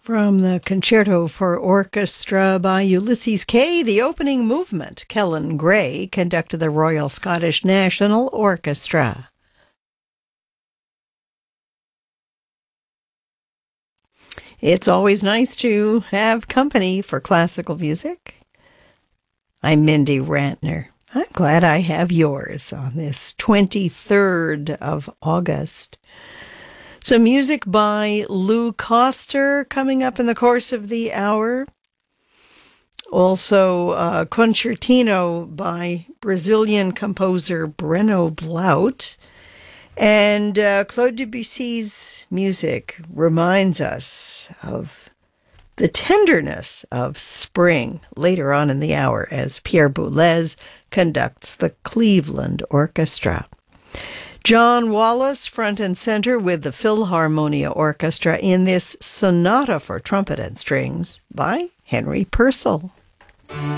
From the Concerto for Orchestra by Ulysses Kay, the opening movement, Kellen Gray conducted the Royal Scottish National Orchestra. It's always nice to have company for classical music. I'm Mindy Rantner. I'm glad I have yours on this 23rd of August. Some music by Lou Coster coming up in the course of the hour. Also, Concertino by Brazilian composer Breno Blout. And Claude Debussy's music reminds us of the tenderness of spring later on in the hour as Pierre Boulez conducts the Cleveland Orchestra. John Wallace front and center with the Philharmonia Orchestra in this Sonata for Trumpet and Strings by Henry Purcell.